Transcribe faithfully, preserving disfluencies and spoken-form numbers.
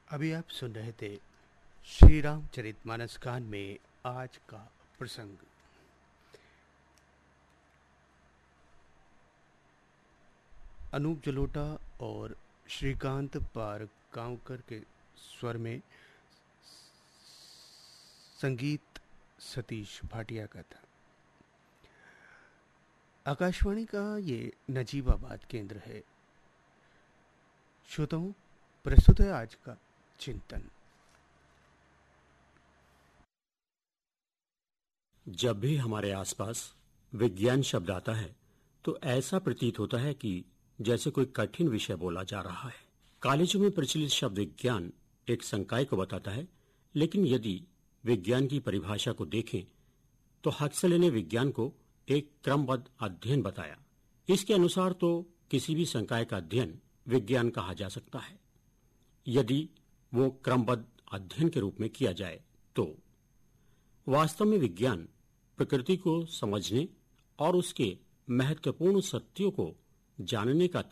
अभी आप सुन रहे थे श्री रामचरितमानस कान में आज का प्रसंग। अनूप जलोटा और श्रीकांत पारगांवकर के स्वर में संगीत सतीश भाटिया का था। आकाशवाणी का ये नजीबाबाद केंद्र है। श्रोताओं, प्रस्तुत है आज का चिंतन। जब भी हमारे आसपास विज्ञान शब्द आता है तो ऐसा प्रतीत होता है कि जैसे कोई कठिन विषय बोला जा रहा है। कॉलेजों में प्रचलित शब्द विज्ञान एक संकाय को बताता है, लेकिन यदि विज्ञान की परिभाषा को देखें तो हक्सले ने विज्ञान को एक क्रमबद्ध अध्ययन बताया। इसके अनुसार तो किसी भी संकाय का अध्ययन विज्ञान कहा जा सकता है, यदि वो क्रमबद्ध अध्ययन के रूप में किया जाए तो। वास्तव में विज्ञान प्रकृति को समझने और उसके महत्वपूर्ण सत्यों को जानने का